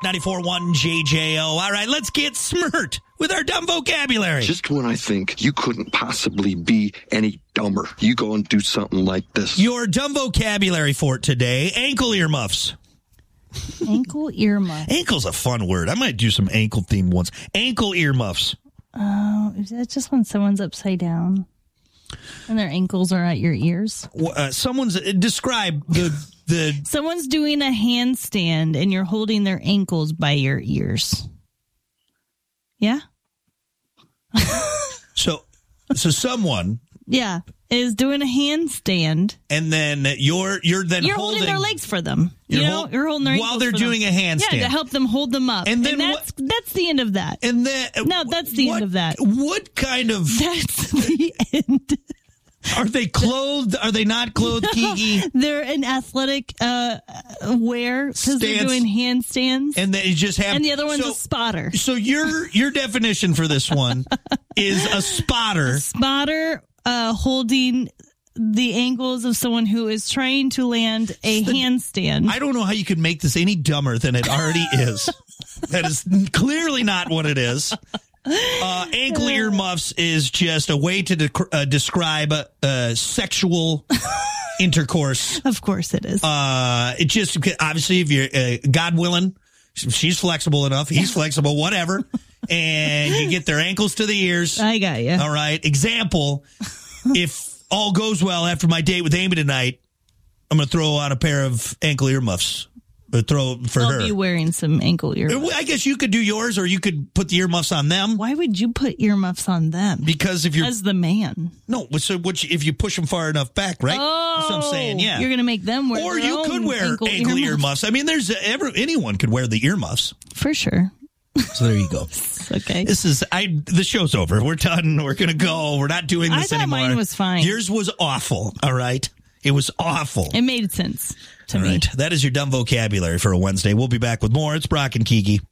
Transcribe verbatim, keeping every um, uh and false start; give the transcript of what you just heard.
ninety-four point one J J O. All right, let's get smirt with our dumb vocabulary. Just when I think you couldn't possibly be any dumber, you go and do something like this. Your dumb vocabulary for today, ankle earmuffs. Ankle earmuffs. Ankle's a fun word. I might do some ankle themed ones. Ankle earmuffs. Oh, is that just when someone's upside down and their ankles are at your ears? Uh, someone's uh, describe the the. Someone's doing a handstand and you're holding their ankles by your ears. Yeah. so, so someone. Yeah, is doing a handstand, and then you're you're then you're holding, holding their legs for them. You know, hold, you're holding their while ankles they're for doing them. a handstand. Yeah, to help them hold them up. And then and that's what, that's the end of that. And then no, that's the what, end of that. What kind of that's the end. Are they clothhed? Are they not clothed, Kiki? They're in athletic uh, wear because they're doing handstands. And they just have, and the other one's so, a spotter. So your your definition for this one is a spotter. A spotter uh, holding the ankles of someone who is trying to land a the, handstand. I don't know how you could make this any dumber than it already is. That is clearly not what it is. Uh, ankle earmuffs is just a way to de- uh, describe uh, sexual intercourse. Of course it is. Uh, it just, obviously, if you're, uh, God willing, she's flexible enough, he's flexible, whatever, and you get their ankles to the ears. I got you. All right. Example, if all goes well after my date with Amy tonight, I'm going to throw on a pair of ankle earmuffs. But throw for I'll her. I'll be wearing some ankle earmuffs. I guess you could do yours, or you could put the earmuffs on them. Why would you put earmuffs on them? Because if you're as the man, no. So what? You, if you push them far enough back, right? Oh, that's what I'm saying. Yeah, you're going to make them wear. Or their you own could wear ankle, ankle earmuffs. earmuffs. I mean, there's ever anyone could wear the earmuffs for sure. So there you go. Okay. This is I. The show's over. We're done. We're gonna go. We're not doing this I thought anymore. Mine was fine. Yours was awful. All right. It was awful. It made sense to All me. right. That is your dumb vocabulary for a Wednesday. We'll be back with more. It's Brock and Kiki.